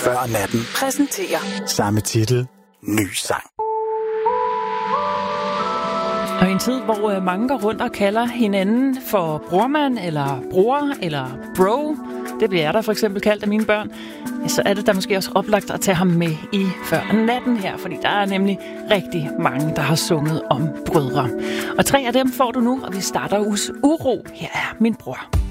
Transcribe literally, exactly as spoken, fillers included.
Før natten præsenterer samme titel, ny sang. Og i en tid, hvor mange går rundt og kalder hinanden for brormand, eller bror, eller bro, det bliver jeg der for eksempel kaldt af mine børn, så er det da måske også oplagt at tage ham med i Før natten her, fordi der er nemlig rigtig mange, der har sunget om brødre. Og tre af dem får du nu, og vi starter hos Uro. Her er min bror.